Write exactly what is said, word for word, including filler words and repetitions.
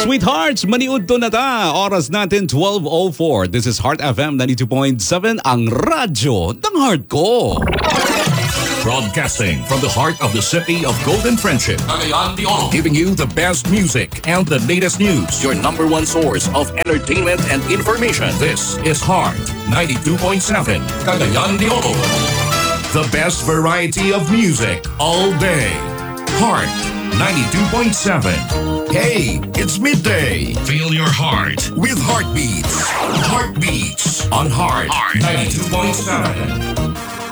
Sweethearts, maniud to na ta. Oras natin twelve oh four. This is Heart F M ninety-two point seven, ang radyo ng heart ko. Broadcasting from the heart of the city of Golden Friendship, Cagayan de Oro, giving you the best music and the latest news. Your number one source of entertainment and information. This is Heart ninety-two point seven, Cagayan de Oro. The best variety of music all day. Heart ninety-two point seven. Hey, it's midday. Feel your heart with Heartbeats. Heartbeats on Heart ninety-two point seven.